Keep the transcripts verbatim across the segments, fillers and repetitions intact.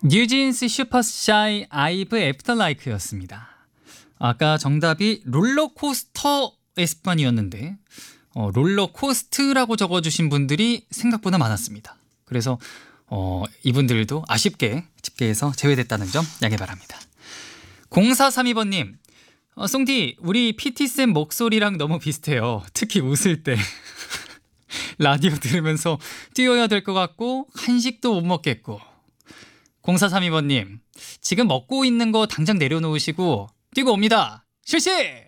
뉴진스 슈퍼샤이 아이브 애프터라이크였습니다. 아까 정답이 롤러코스터 에스판이었는데 어, 롤러코스트라고 적어주신 분들이 생각보다 많았습니다. 그래서 어, 이분들도 아쉽게 집계에서 제외됐다는 점 양해 바랍니다. 공사삼이 번님, 어, 송디 우리 피티쌤 목소리랑 너무 비슷해요. 특히 웃을 때 라디오 들으면서 뛰어야 될 것 같고 한식도 못 먹겠고. 공사삼이 번님, 지금 먹고 있는 거 당장 내려놓으시고 뛰고 옵니다. 실시!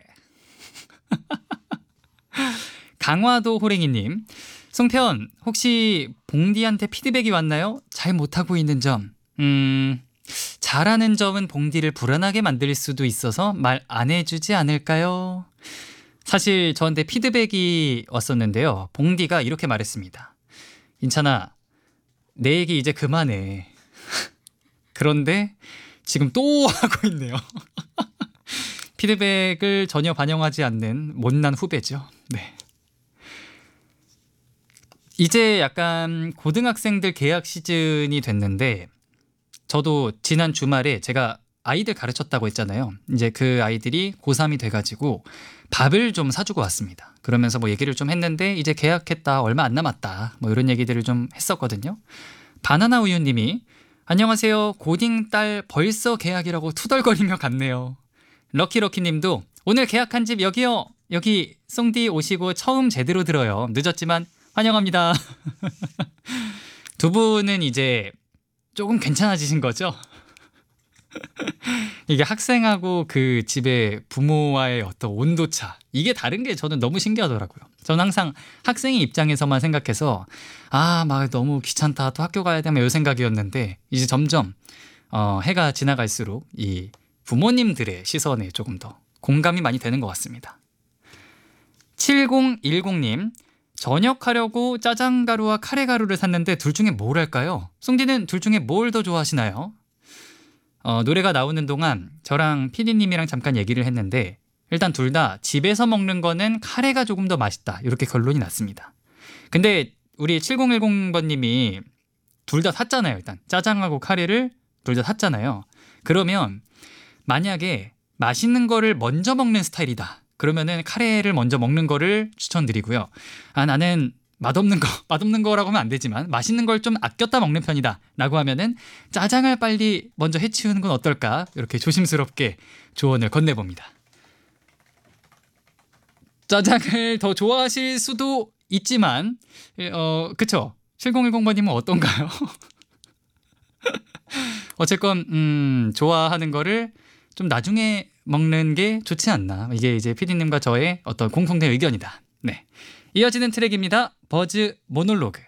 강화도 호랭이님, 송편 혹시 봉디한테 피드백이 왔나요? 잘 못하고 있는 점. 음... 잘하는 점은 봉디를 불안하게 만들 수도 있어서 말 안 해주지 않을까요? 사실 저한테 피드백이 왔었는데요. 봉디가 이렇게 말했습니다. 인찬아, 내 얘기 이제 그만해. 그런데 지금 또 하고 있네요. 피드백을 전혀 반영하지 않는 못난 후배죠. 네. 이제 약간 고등학생들 개학 시즌이 됐는데 저도 지난 주말에 제가 아이들 가르쳤다고 했잖아요. 이제 그 아이들이 고삼이 돼가지고 밥을 좀 사주고 왔습니다. 그러면서 뭐 얘기를 좀 했는데 이제 개학했다, 얼마 안 남았다, 뭐 이런 얘기들을 좀 했었거든요. 바나나 우유님이 안녕하세요. 고딩 딸 벌써 개학이라고 투덜거리며 갔네요. 럭키럭키님도 오늘 개학한 집 여기요. 여기 송디 오시고 처음 제대로 들어요. 늦었지만 환영합니다. 두 분은 이제 조금 괜찮아지신 거죠? 이게 학생하고 그 집의 부모와의 어떤 온도차, 이게 다른 게 저는 너무 신기하더라고요. 저는 항상 학생의 입장에서만 생각해서 아, 막 너무 귀찮다, 또 학교 가야 되면 이 생각이었는데 이제 점점 어, 해가 지나갈수록 이 부모님들의 시선에 조금 더 공감이 많이 되는 것 같습니다. 칠공일공님, 저녁하려고 짜장가루와 카레가루를 샀는데 둘 중에 뭘 할까요? 송디는 둘 중에 뭘 더 좋아하시나요? 어, 노래가 나오는 동안 저랑 피디님이랑 잠깐 얘기를 했는데 일단 둘 다 집에서 먹는 거는 카레가 조금 더 맛있다, 이렇게 결론이 났습니다. 근데 우리 칠공일공 번님이 둘 다 샀잖아요. 일단 짜장하고 카레를 둘 다 샀잖아요. 그러면 만약에 맛있는 거를 먼저 먹는 스타일이다, 그러면은 카레를 먼저 먹는 거를 추천드리고요. 아, 나는 맛없는 거, 맛없는 거라고 하면 안 되지만 맛있는 걸 좀 아꼈다 먹는 편이다 라고 하면은 짜장을 빨리 먼저 해치우는 건 어떨까, 이렇게 조심스럽게 조언을 건네봅니다. 짜장을 더 좋아하실 수도 있지만 어 그쵸? 칠공일공 번님은 어떤가요? 어쨌건 음, 좋아하는 거를 좀 나중에 먹는 게 좋지 않나, 이게 이제 피디님과 저의 어떤 공통된 의견이다. 네, 이어지는 트랙입니다. 버즈 모놀로그.